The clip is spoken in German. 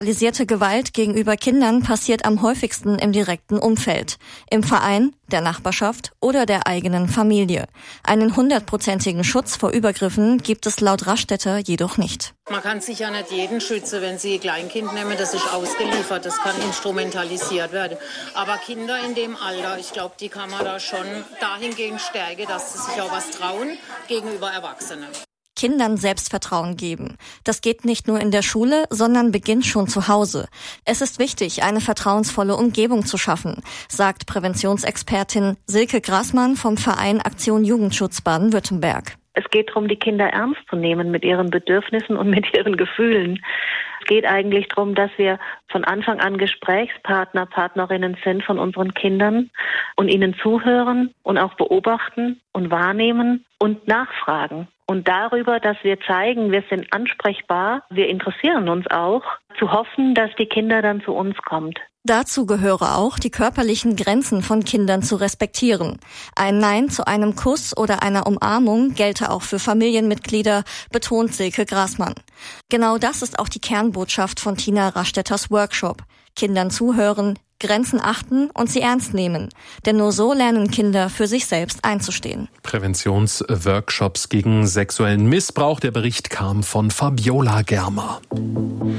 Sexualisierte Gewalt gegenüber Kindern passiert am häufigsten im direkten Umfeld, im Verein, der Nachbarschaft oder der eigenen Familie. Einen 100%igen Schutz vor Übergriffen gibt es laut Rastetter jedoch nicht. Man kann sicher nicht jeden schützen, wenn Sie ein Kleinkind nehmen, das ist ausgeliefert, das kann instrumentalisiert werden. Aber Kinder in dem Alter, ich glaube, die kann man da schon dahingehend stärken, dass sie sich auch was trauen gegenüber Erwachsenen. Kindern Selbstvertrauen geben. Das geht nicht nur in der Schule, sondern beginnt schon zu Hause. Es ist wichtig, eine vertrauensvolle Umgebung zu schaffen, sagt Präventionsexpertin Silke Grassmann vom Verein Aktion Jugendschutz Baden-Württemberg. Es geht darum, die Kinder ernst zu nehmen mit ihren Bedürfnissen und mit ihren Gefühlen. Es geht eigentlich darum, dass wir von Anfang an Gesprächspartner, Partnerinnen sind von unseren Kindern und ihnen zuhören und auch beobachten und wahrnehmen und nachfragen. Und darüber, dass wir zeigen, wir sind ansprechbar, wir interessieren uns auch, zu hoffen, dass die Kinder dann zu uns kommt. Dazu gehöre auch, die körperlichen Grenzen von Kindern zu respektieren. Ein Nein zu einem Kuss oder einer Umarmung gelte auch für Familienmitglieder, betont Silke Grassmann. Genau das ist auch die Kernbotschaft von Tina Rastetters Workshop. Kindern zuhören, Grenzen achten und sie ernst nehmen. Denn nur so lernen Kinder, für sich selbst einzustehen. Präventionsworkshops gegen sexuellen Missbrauch. Der Bericht kam von Fabiola Germer.